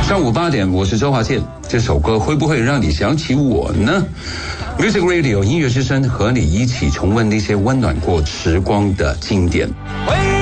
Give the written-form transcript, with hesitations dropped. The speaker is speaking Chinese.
上午8点，我是周华健。这首歌会不会让你想起我呢？ Music Radio 音乐之声和你一起重温那些温暖过时光的经典。